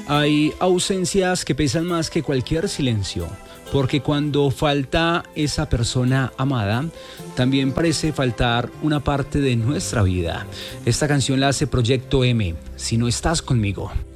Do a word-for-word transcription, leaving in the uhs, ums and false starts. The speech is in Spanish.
Hay ausencias que pesan más que cualquier silencio, porque cuando falta esa persona amada, también parece faltar una parte de nuestra vida. Esta canción la hace Proyecto M, Si no estás conmigo.